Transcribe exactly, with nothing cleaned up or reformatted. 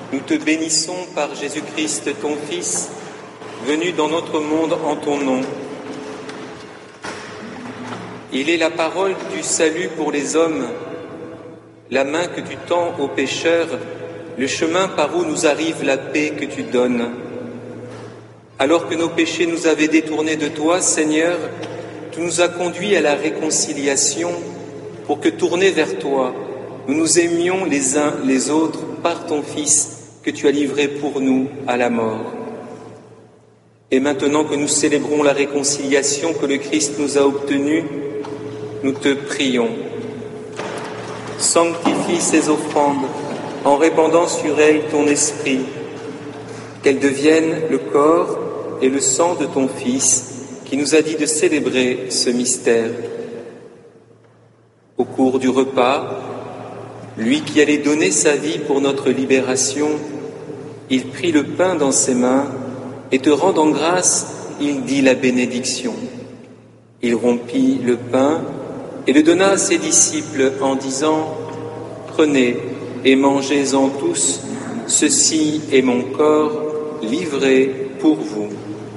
Nous te bénissons par Jésus-Christ, ton Fils, venu dans notre monde en ton nom. Il est la parole du salut pour les hommes, la main que tu tends aux pécheurs, le chemin par où nous arrive la paix que tu donnes. Alors que nos péchés nous avaient détournés de toi, Seigneur, tu nous as conduits à la réconciliation pour que, tournés vers toi, nous nous aimions les uns les autres par ton Fils que tu as livré pour nous à la mort. Et maintenant que nous célébrons la réconciliation que le Christ nous a obtenue, nous te prions. Sanctifie ces offrandes en répandant sur elles ton esprit, qu'elles deviennent le corps et le sang de ton Fils qui nous a dit de célébrer ce mystère. Au cours du repas, lui qui allait donner sa vie pour notre libération, il prit le pain dans ses mains et te rendant grâce, il dit la bénédiction. Il rompit le pain et le donna à ses disciples en disant « Prenez et mangez-en tous, ceci est mon corps livré pour vous. »